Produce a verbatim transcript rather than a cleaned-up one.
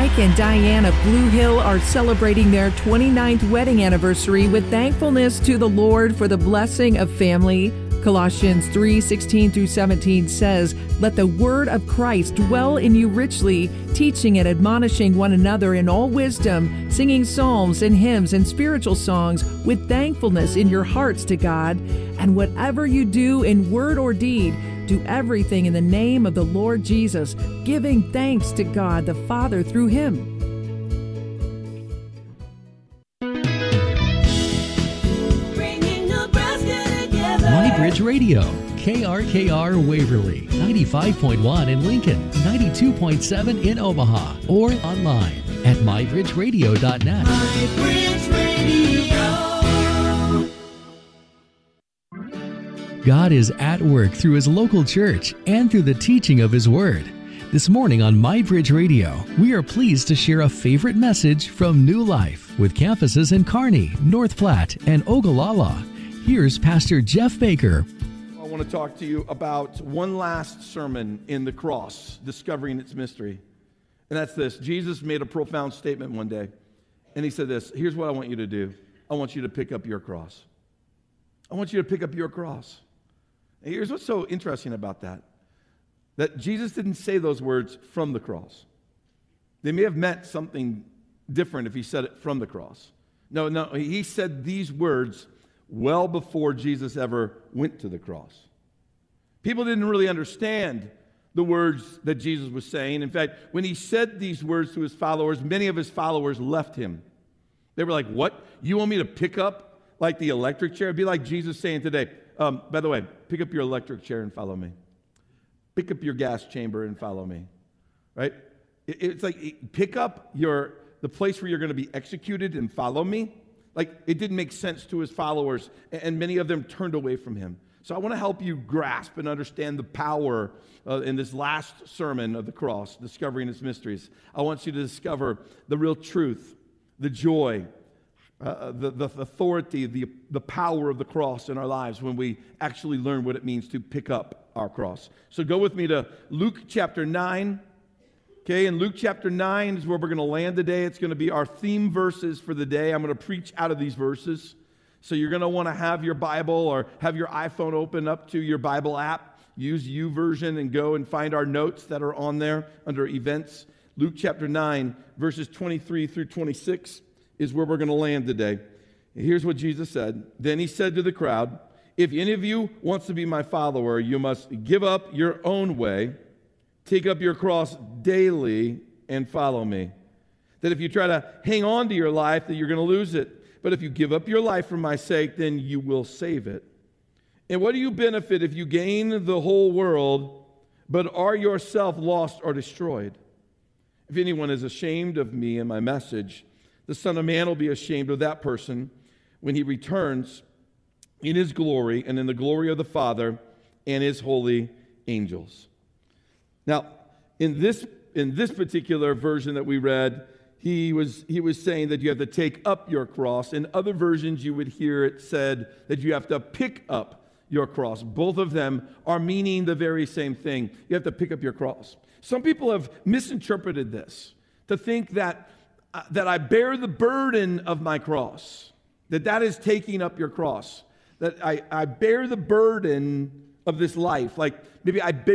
Mike and Diane of Blue Hill are celebrating their twenty-ninth wedding anniversary with thankfulness to the Lord for the blessing of family. Colossians three sixteen through seventeen says, "Let the word of Christ dwell in you richly, teaching and admonishing one another in all wisdom, singing psalms and hymns and spiritual songs with thankfulness in your hearts to God. And whatever you do in word or deed, do everything in the name of the Lord Jesus, giving thanks to God the Father through him." MyBridge Radio, K R K R Waverly, ninety-five point one in Lincoln, ninety-two point seven in Omaha, or online at my bridge radio dot net. MyBridge Radio. God is at work through His local church and through the teaching of His Word. This morning on MyBridge Radio, we are pleased to share a favorite message from New Life with campuses in Kearney, North Platte, and Ogallala. Here's Pastor Jeff Baker. I want to talk to you about one last sermon in the cross, discovering its mystery. And that's this. Jesus made a profound statement one day. And he said this, here's what I want you to do. I want you to pick up your cross. I want you to pick up your cross. And here's what's so interesting about that. That Jesus didn't say those words from the cross. They may have meant something different if he said it from the cross. No, no, he said these words well before Jesus ever went to the cross. People didn't really understand the words that Jesus was saying. In fact, when he said these words to his followers, many of his followers left him. They were like, "What? You want me to pick up like the electric chair?" It'd be like Jesus saying today, um, by the way, pick up your electric chair and follow me. Pick up your gas chamber and follow me. Right? It, it's like, pick up your the place where you're going to be executed and follow me. Like, it didn't make sense to his followers, and many of them turned away from him. So I want to help you grasp and understand the power uh, in this last sermon of the cross, discovering its mysteries. I want you to discover the real truth, the joy, uh, the, the authority, the, the power of the cross in our lives when we actually learn what it means to pick up our cross. So go with me to Luke chapter nine. Okay, in Luke chapter nine is where we're going to land today. It's going to be our theme verses for the day. I'm going to preach out of these verses. So you're going to want to have your Bible or have your iPhone open up to your Bible app. Use YouVersion and go and find our notes that are on there under events. Luke chapter nine, verses twenty-three through twenty-six is where we're going to land today. Here's what Jesus said. Then he said to the crowd, "If any of you wants to be my follower, you must give up your own way. Take up your cross daily and follow me. That if you try to hang on to your life, that you're going to lose it. But if you give up your life for my sake, then you will save it. And what do you benefit if you gain the whole world, but are yourself lost or destroyed? If anyone is ashamed of me and my message, the Son of Man will be ashamed of that person when he returns in his glory and in the glory of the Father and his holy angels." Now, in this in this particular version that we read, he was he was saying that you have to take up your cross. In other versions, you would hear it said that you have to pick up your cross. Both of them are meaning the very same thing. You have to pick up your cross. Some people have misinterpreted this to think that uh, that I bear the burden of my cross, that that is taking up your cross, that I, I bear the burden of this life. Like maybe I bear